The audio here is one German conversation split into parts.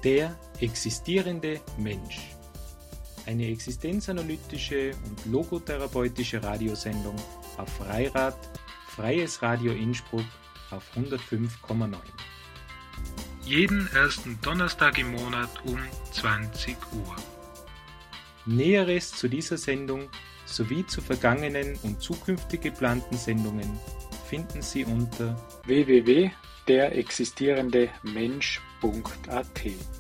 Der existierende Mensch. Eine existenzanalytische und logotherapeutische Radiosendung auf Freirad, Freies Radio Innsbruck auf 105,9. Jeden ersten Donnerstag im Monat um 20 Uhr. Näheres zu dieser Sendung sowie zu vergangenen und zukünftig geplanten Sendungen finden Sie unter www.derexistierendemensch.at.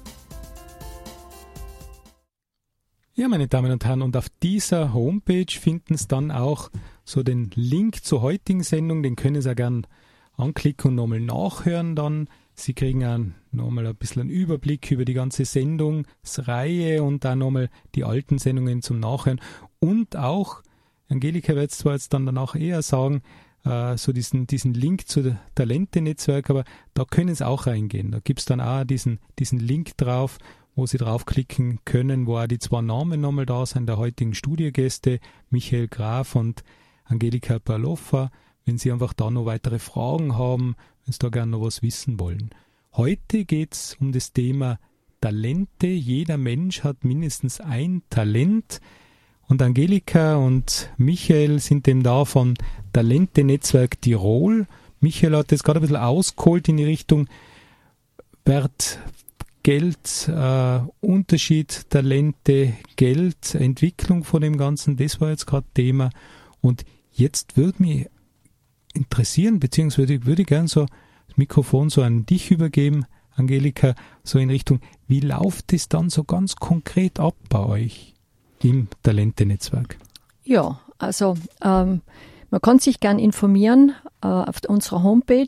Ja, meine Damen und Herren, und auf dieser Homepage finden Sie dann auch so den Link zur heutigen Sendung, den können Sie ja gern anklicken und nochmal nachhören dann. Sie kriegen auch nochmal ein bisschen einen Überblick über die ganze Sendungsreihe und dann nochmal die alten Sendungen zum Nachhören. Und auch, Angelika wird es zwar jetzt dann danach eher sagen, so diesen Link zu Talente-Netzwerk, aber da können Sie auch reingehen. Da gibt es dann auch diesen Link drauf, wo Sie draufklicken können, wo auch die zwei Namen nochmal da sind, der heutigen Studiogäste, Michael Graf und Angelika Perloffa, wenn Sie einfach da noch weitere Fragen haben, wenn Sie da gerne noch was wissen wollen. Heute geht es um das Thema Talente. Jeder Mensch hat mindestens ein Talent. Und Angelika und Michael sind eben da von Talente-Netzwerk Tirol. Michael hat das gerade ein bisschen ausgeholt in die Richtung Wert, Geld, Unterschied, Talente, Geld, Entwicklung von dem Ganzen. Das war jetzt gerade Thema. Und jetzt würde mich interessieren, beziehungsweise würde ich gerne so das Mikrofon so an dich übergeben, Angelika, so in Richtung, wie läuft es dann so ganz konkret ab bei euch im Talente-Netzwerk? Ja, also man kann sich gern informieren auf unserer Homepage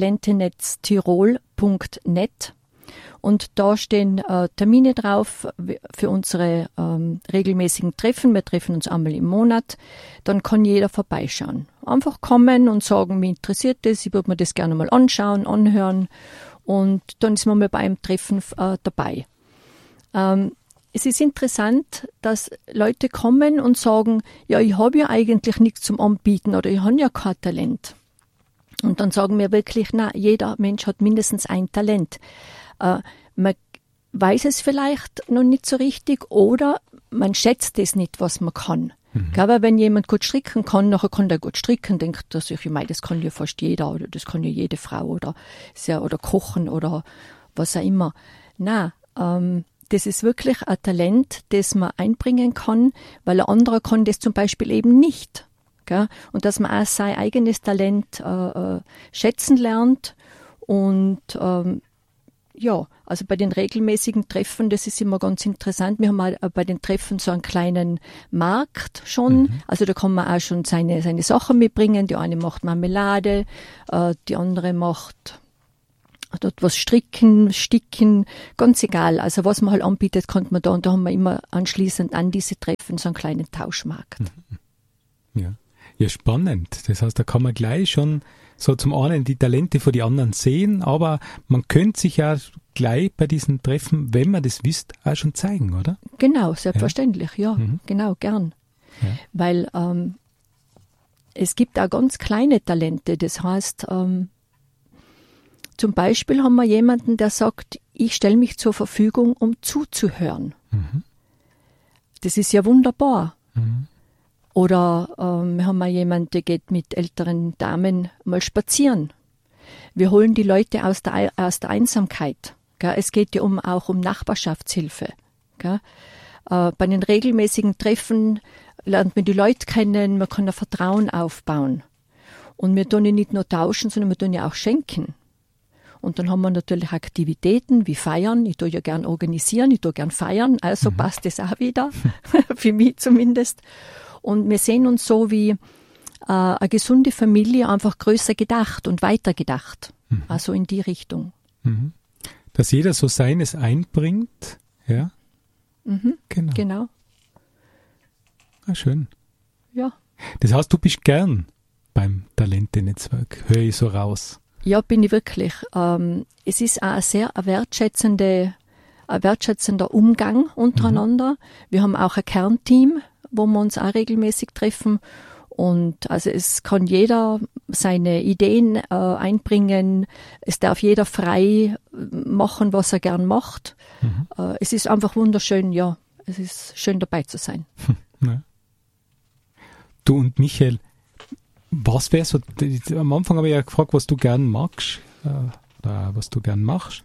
talentenetztirol.net und da stehen Termine drauf für unsere regelmäßigen Treffen. Wir treffen uns einmal im Monat. Dann kann jeder vorbeischauen. Einfach kommen und sagen, mich interessiert das, ich würde mir das gerne mal anschauen, anhören und dann ist man mal bei einem Treffen dabei. Es ist interessant, dass Leute kommen und sagen, ja, ich habe ja eigentlich nichts zum Anbieten oder ich habe ja kein Talent. Und dann sagen wir wirklich, na, jeder Mensch hat mindestens ein Talent. Man weiß es vielleicht noch nicht so richtig oder man schätzt es nicht, was man kann. Aber wenn jemand gut stricken kann, nachher kann der gut stricken, denkt er sich, das kann ja fast jeder oder das kann ja jede Frau oder kochen oder was auch immer. Nein, das ist wirklich ein Talent, das man einbringen kann, weil ein anderer kann das zum Beispiel eben nicht. Gell? Und dass man auch sein eigenes Talent schätzen lernt und also bei den regelmäßigen Treffen, das ist immer ganz interessant. Wir haben auch bei den Treffen so einen kleinen Markt schon. Also da kann man auch schon seine Sachen mitbringen. Die eine macht Marmelade, die andere macht dort was stricken, sticken, ganz egal. Also was man halt anbietet, kann man da. Und da haben wir immer anschließend an diese Treffen so einen kleinen Tauschmarkt. Ja, spannend. Das heißt, da kann man gleich schon so zum einen die Talente von die anderen sehen, aber man könnte sich ja gleich bei diesen Treffen, wenn man das wisst, auch schon zeigen, oder? Genau, selbstverständlich, ja. Genau, gern. Ja. Weil es gibt auch ganz kleine Talente, das heißt, zum Beispiel haben wir jemanden, der sagt, ich stelle mich zur Verfügung, um zuzuhören. Das ist ja wunderbar. Oder wir haben mal jemanden, der geht mit älteren Damen mal spazieren. Wir holen die Leute aus der Einsamkeit. Gell? Es geht ja auch um Nachbarschaftshilfe. Gell? Bei den regelmäßigen Treffen lernt man die Leute kennen, man kann ein Vertrauen aufbauen. Und wir tun ja nicht nur tauschen, sondern wir tun ja auch schenken. Und dann haben wir natürlich Aktivitäten wie Feiern. Ich tue ja gern organisieren, ich tue gern feiern, also passt das auch wieder, für mich zumindest. Und wir sehen uns so wie eine gesunde Familie, einfach größer gedacht und weiter gedacht. Also in die Richtung. Dass jeder so seines einbringt, ja? Genau. Ah, schön. Ja. Das heißt, du bist gern beim Talente-Netzwerk, höre ich so raus. Ja, bin ich wirklich. Es ist auch ein sehr wertschätzender Umgang untereinander. Wir haben auch ein Kernteam, wo wir uns auch regelmäßig treffen Und also es kann jeder seine Ideen einbringen. Es darf jeder frei machen, was er gern macht. Es ist einfach wunderschön, ja. Es ist schön dabei zu sein. Ja. Du und Michael, was wäre so, am Anfang habe ich ja gefragt, was du gern magst, oder was du gern machst.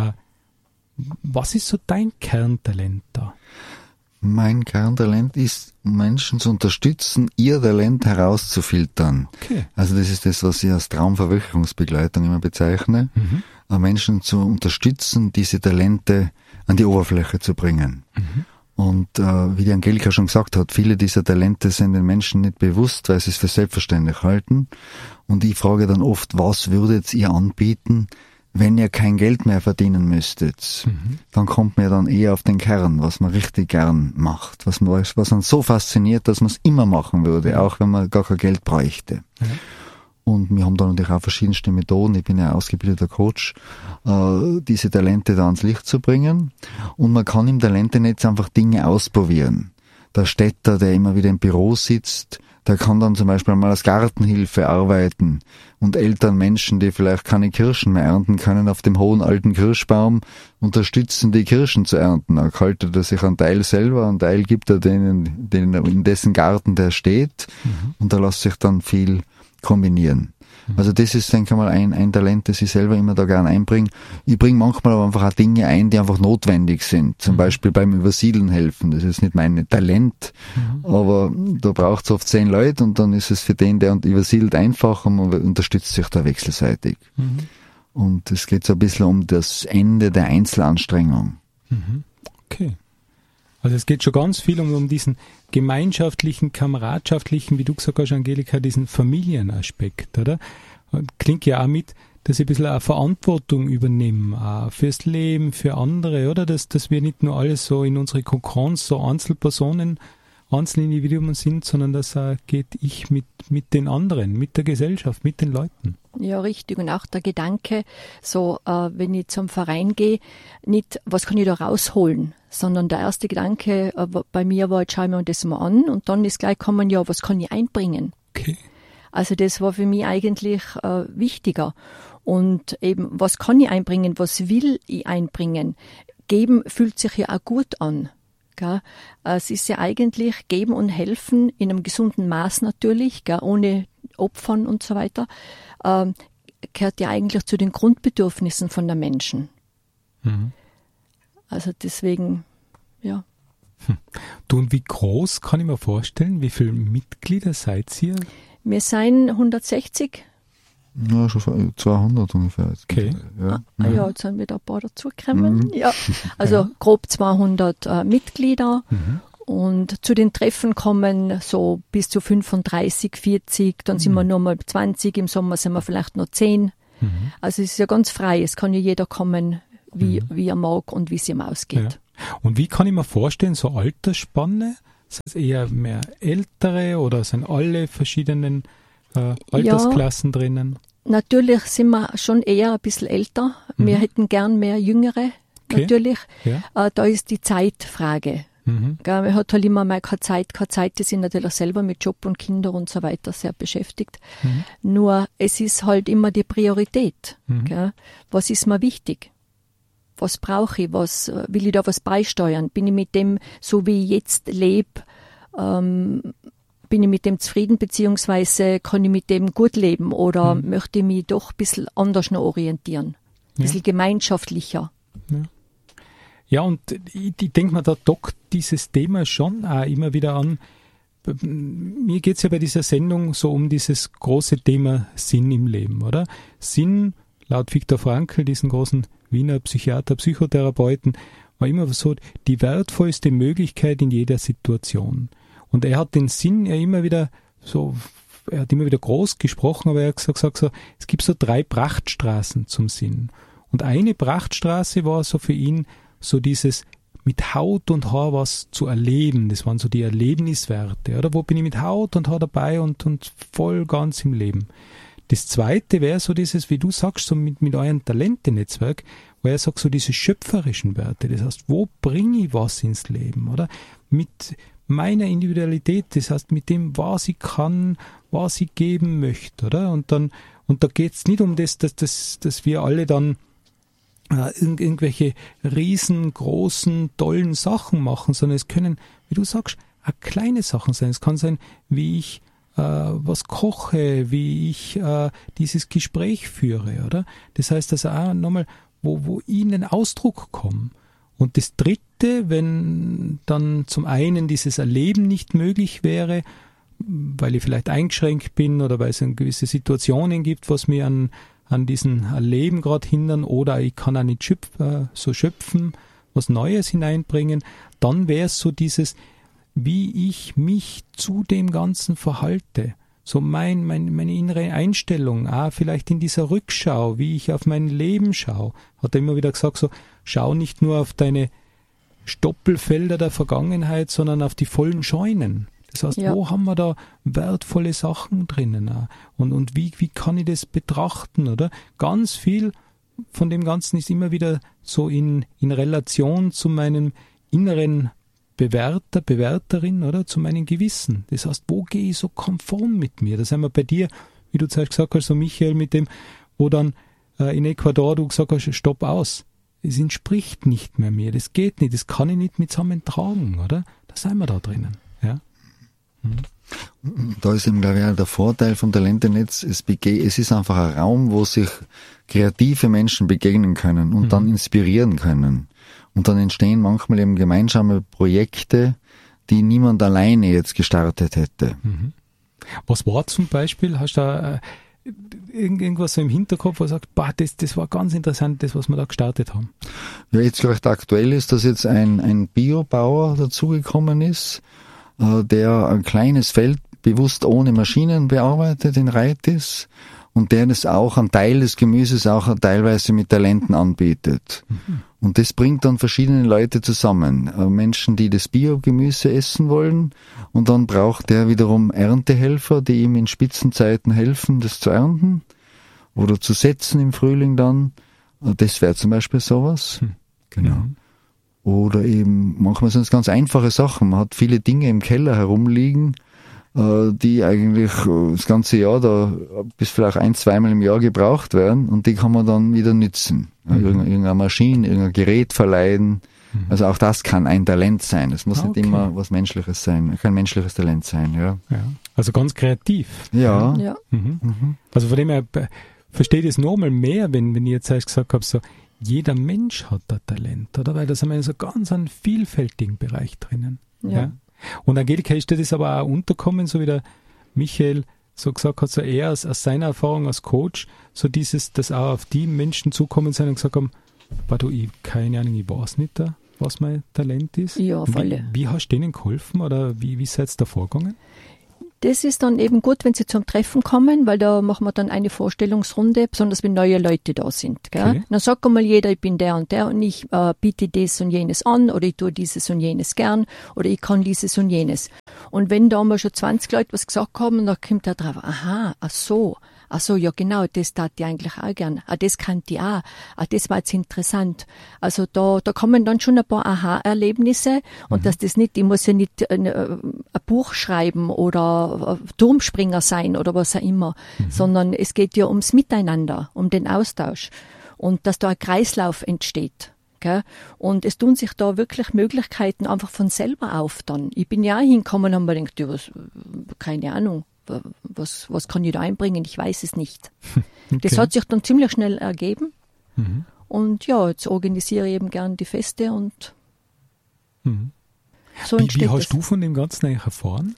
Was ist so dein Kerntalent da? Mein Kerntalent ist, Menschen zu unterstützen, ihr Talent herauszufiltern. Okay. Also das ist das, was ich als Traumverwirklichungsbegleitung immer bezeichne. Menschen zu unterstützen, diese Talente an die Oberfläche zu bringen. Und wie die Angelika schon gesagt hat, viele dieser Talente sind den Menschen nicht bewusst, weil sie es für selbstverständlich halten. Und ich frage dann oft, was würdet ihr anbieten, wenn ihr kein Geld mehr verdienen müsstet? Dann kommt mir dann eher auf den Kern, was man richtig gern macht, was man so fasziniert, dass man es immer machen würde, auch wenn man gar kein Geld bräuchte. Und wir haben da natürlich auch verschiedenste Methoden. Ich bin ja ausgebildeter Coach, diese Talente da ans Licht zu bringen. Und man kann im Talente-Netz einfach Dinge ausprobieren. Der Städter, der immer wieder im Büro sitzt, der kann dann zum Beispiel mal als Gartenhilfe arbeiten und älteren Menschen, die vielleicht keine Kirschen mehr ernten können, auf dem hohen alten Kirschbaum unterstützen, die Kirschen zu ernten. Da haltet er sich einen Teil selber, einen Teil gibt er denen in dessen Garten der steht, und da lässt sich dann viel kombinieren. Also das ist, denke ich mal, ein Talent, das ich selber immer da gern einbringe. Ich bringe manchmal aber einfach auch Dinge ein, die einfach notwendig sind. Zum Beispiel beim Übersiedeln helfen. Das ist nicht mein Talent, aber da braucht es oft 10 Leute und dann ist es für den, der übersiedelt, einfach und man unterstützt sich da wechselseitig. Und es geht so ein bisschen um das Ende der Einzelanstrengung. Okay. Also es geht schon ganz viel um diesen gemeinschaftlichen, kameradschaftlichen, wie du gesagt hast, Angelika, diesen Familienaspekt, oder? Klingt ja auch mit, dass ich ein bisschen eine Verantwortung übernehmen, auch fürs Leben, für andere, oder? Dass wir nicht nur alles so in unsere Kokons, so Einzelpersonen, Einzelindividuen sind, sondern dass geht ich mit den anderen, mit der Gesellschaft, mit den Leuten. Ja, richtig. Und auch der Gedanke, so, wenn ich zum Verein gehe, nicht, was kann ich da rausholen, sondern der erste Gedanke bei mir war, jetzt schaue ich mir das mal an und dann ist gleich kommen, ja, was kann ich einbringen? Okay. Also das war für mich eigentlich wichtiger. Und eben, was kann ich einbringen, was will ich einbringen? Geben fühlt sich ja auch gut an. Gell? Es ist ja eigentlich geben und helfen in einem gesunden Maß natürlich, gell? Ohne Opfern und so weiter, gehört ja eigentlich zu den Grundbedürfnissen von der Menschen. Also deswegen, ja. Du, und wie groß kann ich mir vorstellen, wie viele Mitglieder seid ihr? Wir sind 160. Ja, schon 200 ungefähr. Okay. Ja, jetzt sind wieder ein paar dazugekommen. Ja, also grob 200 Mitglieder. Und zu den Treffen kommen so bis zu 35, 40, dann sind wir nur mal 20, im Sommer sind wir vielleicht noch 10. Also es ist ja ganz frei, es kann ja jeder kommen, wie er mag und wie es ihm ausgeht. Ja. Und wie kann ich mir vorstellen, so Altersspanne? Sind es eher mehr Ältere oder sind alle verschiedenen Altersklassen drinnen? Natürlich sind wir schon eher ein bisschen älter. Wir hätten gern mehr Jüngere, natürlich. Ja. Da ist die Zeitfrage. Man hat halt immer mal keine Zeit, die sind natürlich selber mit Job und Kinder und so weiter sehr beschäftigt. Nur es ist halt immer die Priorität. Was ist mir wichtig? Was brauche ich? Was will ich da was beisteuern? Bin ich mit dem, so wie ich jetzt lebe, bin ich mit dem zufrieden, beziehungsweise kann ich mit dem gut leben oder möchte ich mich doch ein bisschen anders noch orientieren? Ein bisschen gemeinschaftlicher. Ja, und ich denke mir, da dockt dieses Thema schon auch immer wieder an. Mir geht es ja bei dieser Sendung so um dieses große Thema Sinn im Leben, oder? Sinn, laut Viktor Frankl, diesen großen Wiener Psychiater, Psychotherapeuten, war immer so die wertvollste Möglichkeit in jeder Situation. Und er hat den Sinn ja immer wieder so, er hat immer wieder groß gesprochen, aber er hat gesagt so, es gibt so 3 Prachtstraßen zum Sinn. Und eine Prachtstraße war so für ihn so dieses mit Haut und Haar was zu erleben. Das waren so die Erlebniswerte, oder? Wo bin ich mit Haut und Haar dabei und voll ganz im Leben. Das zweite wäre so dieses, wie du sagst, so mit eurem Talente-Netzwerk, wo er sagt, so diese schöpferischen Werte. Das heißt, wo bringe ich was ins Leben, oder? Mit meiner Individualität, das heißt mit dem, was ich kann, was ich geben möchte, oder? Und da geht's nicht um das, dass wir alle dann irgendwelche riesengroßen, tollen Sachen machen, sondern es können, wie du sagst, auch kleine Sachen sein. Es kann sein, wie ich was koche, wie ich dieses Gespräch führe, oder? Das heißt also auch nochmal, wo ich in den Ausdruck komme. Und das Dritte, wenn dann zum einen dieses Erleben nicht möglich wäre, weil ich vielleicht eingeschränkt bin oder weil es gewisse Situationen gibt, was mir an diesen Erleben gerade hindern, oder ich kann auch nicht so schöpfen, was Neues hineinbringen, dann wäre es so dieses, wie ich mich zu dem Ganzen verhalte. So meine innere Einstellung, auch vielleicht in dieser Rückschau, wie ich auf mein Leben schaue. Hat er immer wieder gesagt, so, schau nicht nur auf deine Stoppelfelder der Vergangenheit, sondern auf die vollen Scheunen. Das heißt, wo haben wir da wertvolle Sachen drinnen? Und wie kann ich das betrachten, oder? Ganz viel von dem Ganzen ist immer wieder so in Relation zu meinem inneren Bewerter, Bewerterin, oder? Zu meinem Gewissen. Das heißt, wo gehe ich so konform mit mir? Da sind wir bei dir, wie du zuerst gesagt hast, so Michael, mit dem, wo dann in Ecuador du gesagt hast, stopp aus. Es entspricht nicht mehr mir. Das geht nicht. Das kann ich nicht mit zusammen tragen, oder? Da sind wir da drinnen, ja. Da ist eben, glaube ich, auch der Vorteil vom Talentenetz, es ist einfach ein Raum, wo sich kreative Menschen begegnen können und dann inspirieren können. Und dann entstehen manchmal eben gemeinsame Projekte, die niemand alleine jetzt gestartet hätte. Was war zum Beispiel, hast du da irgendwas so im Hinterkopf, wo du sagst, das war ganz interessant, das, was wir da gestartet haben? Ja, jetzt vielleicht aktuell ist, dass jetzt ein Biobauer dazugekommen ist, der ein kleines Feld bewusst ohne Maschinen bearbeitet in Reitis und der das auch, einen Teil des Gemüses auch teilweise mit Talenten anbietet. Und das bringt dann verschiedene Leute zusammen. Menschen, die das Biogemüse essen wollen, und dann braucht der wiederum Erntehelfer, die ihm in Spitzenzeiten helfen, das zu ernten oder zu setzen im Frühling dann. Das wäre zum Beispiel sowas. Genau. Oder eben, manchmal sind es ganz einfache Sachen. Man hat viele Dinge im Keller herumliegen, die eigentlich das ganze Jahr da bis vielleicht 1-2 Mal im Jahr gebraucht werden, und die kann man dann wieder nützen. Irgendeine Maschine, irgendein Gerät verleihen. Also auch das kann ein Talent sein. Es muss nicht immer was Menschliches sein, kein menschliches Talent sein. Ja. Also ganz kreativ. Ja. Also von dem her verstehe ich es nochmal mehr, wenn ich jetzt gesagt habe, so, jeder Mensch hat ein Talent, oder? Weil da sind wir in so ganz einen vielfältigen Bereich drinnen. Ja. Und Angelika, ist dir das aber auch unterkommen, so wie der Michael so gesagt hat, so eher aus seiner Erfahrung als Coach, so dieses, dass auch auf die Menschen zukommen sind und gesagt haben, keine Ahnung, ich weiß nicht, was mein Talent ist. Ja, auf alle. Wie hast du denen geholfen, oder wie seid ihr da vorgegangen? Das ist dann eben gut, wenn sie zum Treffen kommen, weil da machen wir dann eine Vorstellungsrunde, besonders wenn neue Leute da sind. Gell? Okay. Dann sagt einmal jeder, ich bin der und ich biete das und jenes an, oder ich tue dieses und jenes gern, oder ich kann dieses und jenes. Und wenn da mal schon 20 Leute was gesagt haben, dann kommt da drauf, ach so, ja genau, das tat ich eigentlich auch gern. Das kannte ich auch. Das war jetzt interessant. Also da kommen dann schon ein paar Aha-Erlebnisse, und dass das nicht, ich muss ja nicht ein Buch schreiben oder Turmspringer sein oder was auch immer, sondern es geht ja ums Miteinander, um den Austausch, und dass da ein Kreislauf entsteht. Gell? Und es tun sich da wirklich Möglichkeiten einfach von selber auf dann. Ich bin ja auch hingekommen und habe mir gedacht, keine Ahnung, was kann ich da einbringen? Ich weiß es nicht. Okay. Das hat sich dann ziemlich schnell ergeben. Und ja, jetzt organisiere ich eben gern die Feste und so entsteht Wie hast du von dem Ganzen eigentlich erfahren?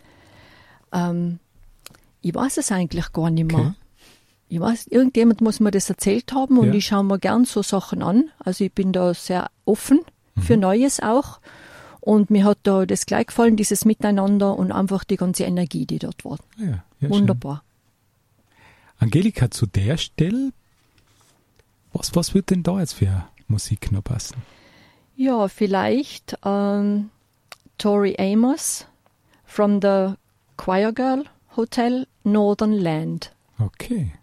Ich weiß es eigentlich gar nicht mehr. Okay. Ich weiß, irgendjemand muss mir das erzählt haben, und ich schaue mir gern so Sachen an. Also ich bin da sehr offen für Neues auch. Und mir hat da das gleich gefallen, dieses Miteinander und einfach die ganze Energie, die dort war. Ja, wunderbar. Schön. Angelika, zu der Stelle, was wird denn da jetzt für Musik noch passen? Ja, vielleicht Tori Amos from the Choir Girl Hotel, Northern Land. Okay.